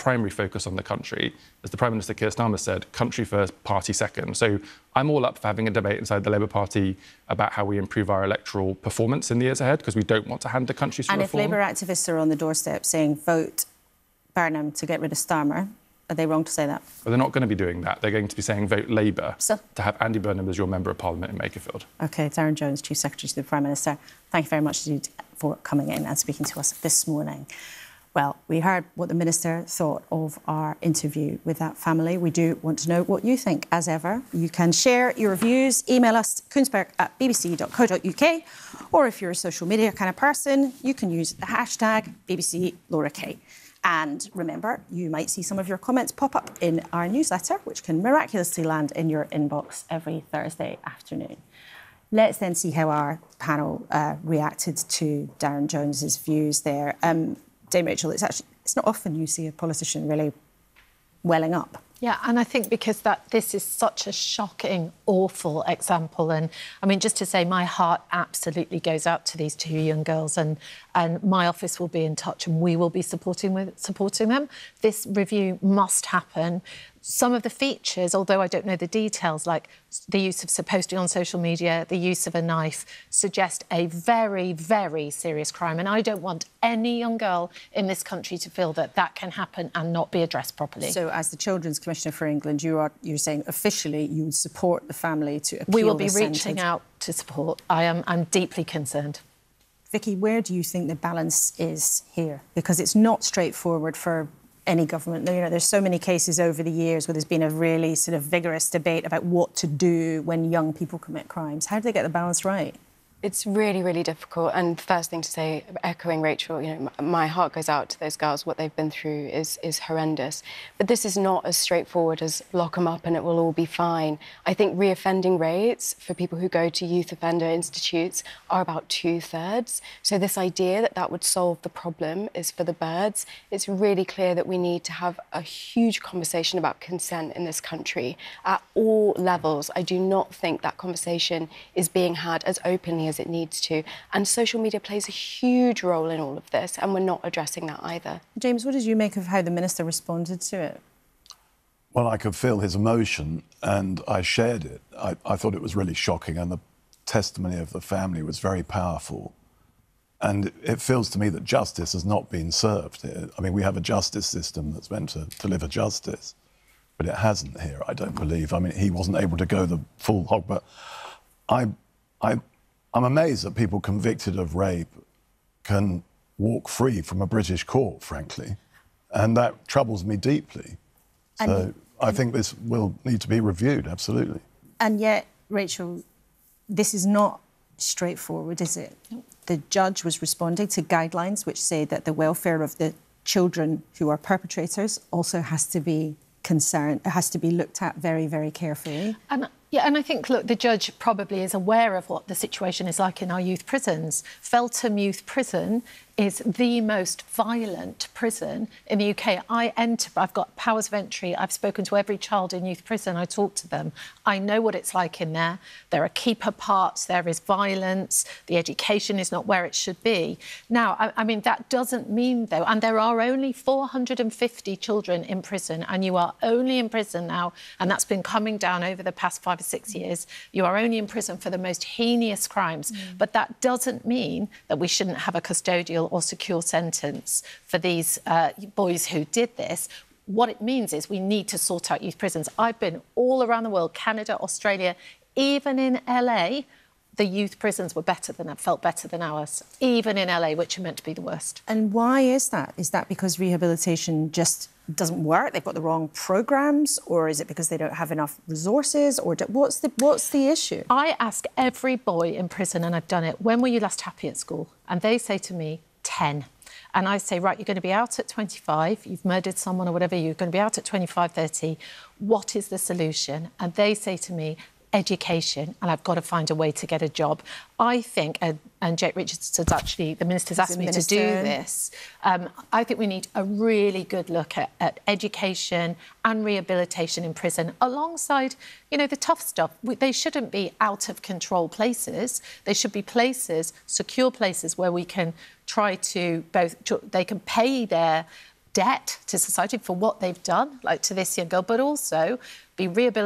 primary focus on the country. As the Prime Minister Keir Starmer said, country first, party second. So I'm all up for having a debate inside the Labour Party about how we improve our electoral performance in the years ahead, because we don't want to hand the country through reform. And if Labour activists are on the doorstep saying, vote Burnham to get rid of Starmer, are they wrong to say that? But they're not going to be doing that. They're going to be saying vote Labour to have Andy Burnham as your Member of Parliament in Makerfield. OK, Darren Jones, Chief Secretary to the Prime Minister, thank you very much indeed for coming in and speaking to us this morning. Well, we heard what the Minister thought of our interview with that family. We do want to know what you think, as ever. You can share your views, email us, kuenssberg@bbc.co.uk, or if you're a social media kind of person, you can use the hashtag BBC Laura Kay. And remember, you might see some of your comments pop up in our newsletter, which can miraculously land in your inbox every Thursday afternoon. Let's then see how our panel reacted to Darren Jones's views there. Dame Rachel, it's not often you see a politician really welling up. Yeah, and I think because this is such a shocking, awful example. And, I mean, just to say, my heart absolutely goes out to these two young girls, and my office will be in touch and we will be supporting them. This review must happen. Some of the features, although I don't know the details, like the use of posting on social media, the use of a knife, suggest a very, very serious crime. And I don't want any young girl in this country to feel that that can happen and not be addressed properly. So, as the Children's Commissioner for England, you're saying officially you would support the family to appeal. We will be reaching out to support. I'm deeply concerned. Vicky, where do you think the balance is here? Because it's not straightforward for any government. You know, there's so many cases over the years where there's been a really sort of vigorous debate about what to do when young people commit crimes. How do they get the balance right? It's really, really difficult. And first thing to say, echoing Rachel, you know, my heart goes out to those girls. What they've been through is horrendous. But this is not as straightforward as lock them up and it will all be fine. I think reoffending rates for people who go to youth offender institutes are about 2/3. So this idea that that would solve the problem is for the birds. It's really clear that we need to have a huge conversation about consent in this country at all levels. I do not think that conversation is being had as openly as it needs to. And social media plays a huge role in all of this, and we're not addressing that either. James, what did you make of how the Minister responded to it? Well, I could feel his emotion, and I shared it. I thought it was really shocking, and the testimony of the family was very powerful. And it feels to me that justice has not been served here. I mean, we have a justice system that's meant to deliver justice, but it hasn't here, I don't believe. I mean, he wasn't able to go the full hog, but I'm amazed that people convicted of rape can walk free from a British court, frankly, and that troubles me deeply. So I think this will need to be reviewed, absolutely. And yet, Rachel, this is not straightforward, is it? The judge was responding to guidelines which say that the welfare of the children who are perpetrators also has to be looked at very, very carefully. And I think, look, the judge probably is aware of what the situation is like in our youth prisons. Feltham Youth Prison is the most violent prison in the UK. I've got powers of entry. I've spoken to every child in youth prison. I talk to them. I know what it's like in there. There are keeper parts. There is violence. The education is not where it should be. Now, I mean, that doesn't mean, though, and there are only 450 children in prison, and you are only in prison now, and that's been coming down over the past 5 or 6 years. You are only in prison for the most heinous crimes. But that doesn't mean that we shouldn't have a custodial or secure sentence for these boys who did this. What it means is we need to sort out youth prisons. I've been all around the world, Canada, Australia, even in LA, the youth prisons felt better than ours, even in LA, which are meant to be the worst. And why is that? Is that because rehabilitation just doesn't work? They've got the wrong programmes, or is it because they don't have enough resources? Or what's the issue? I ask every boy in prison, and I've done it, when were you last happy at school? And they say to me, 10. And I say, right, you're going to be out at 25, you've murdered someone or whatever, you're going to be out at 25, 30. What is the solution? And they say to me, education, and I've got to find a way to get a job. I think, and Jake Richardson's actually, the Minister's asked me to do this, I think we need a really good look at education and rehabilitation in prison, alongside, you know, the tough stuff. They shouldn't be out-of-control places. They should be places, secure places, where we can try to they can pay their debt to society for what they've done, like to this young girl, but also be rehabilitated